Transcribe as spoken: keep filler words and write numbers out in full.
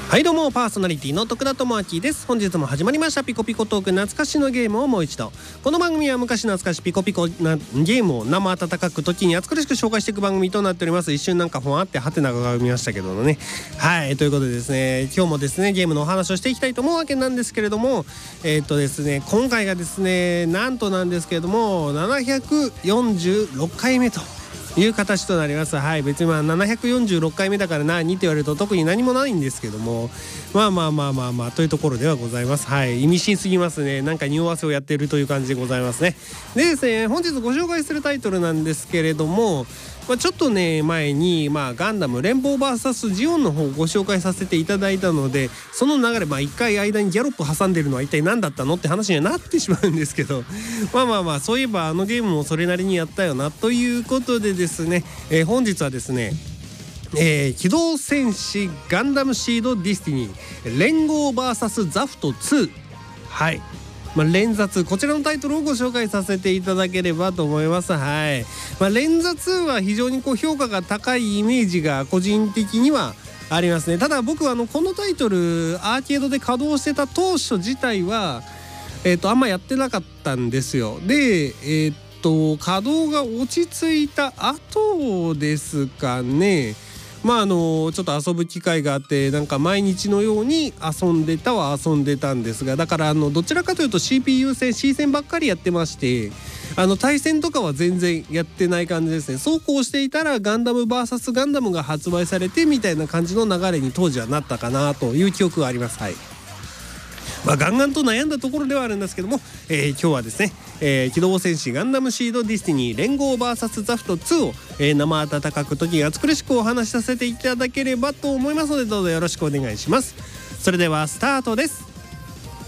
はいどうも、パーソナリティの徳田智明です。本日も始まりましたピコピコトーク、懐かしのゲームをもう一度。この番組は昔懐かしピコピコなゲームを生温かく時に熱苦しく紹介していく番組となっております。一瞬なんかほわってハテナが見ましたけどもね。はい、ということでですね、今日もですねゲームのお話をしていきたいと思うわけなんですけれども、えー、っとですね今回がですねなんとなんですけれどもななひゃくよんじゅうろっかいめという形となります。はい、別にまあななひゃくよんじゅうろっかいめだから何って言われると特に何もないんですけども、まあまあまあまあまあというところではございます。はい、意味深すぎますね。なんか匂わせをやっているという感じでございますね。でですね、本日ご紹介するタイトルなんですけれども、まあ、ちょっとね前に、まあ、ガンダム連邦 ブイエス ジオンの方をご紹介させていただいたので、その流れ、まあ一回間にギャロップ挟んでるのは一体何だったのって話にはなってしまうんですけど、まあまあまあそういえばあのゲームもそれなりにやったよなということでですね、えー、本日はですねえー、機動戦士ガンダムシードディスティニー連合 ブイエス ザフトツー、はい、まあ、連座ツー、こちらのタイトルをご紹介させていただければと思います。はい、まあ、連座ツーは非常にこう評価が高いイメージが個人的にはありますね。ただ僕はあのこのタイトルアーケードで稼働してた当初自体は、えー、とあんまやってなかったんですよ。で、えー、と稼働が落ち着いた後ですかね、まああのちょっと遊ぶ機会があって、なんか毎日のように遊んでたは遊んでたんですが、だからあのどちらかというと シーピーユー 戦 C 戦ばっかりやってまして、あの対戦とかは全然やってない感じですね。そうこうしていたらガンダム ブイエス ガンダムが発売されてみたいな感じの流れに当時はなったかなという記憶があります。はい、まあ、ガンガンと悩んだところではあるんですけども、えー、今日はですね、えー、機動戦士ガンダムシードディスティニー連合 ブイエス ザフトツーを、えー、生温かく時が熱苦しくお話しさせていただければと思いますので、どうぞよろしくお願いします。それではスタートです。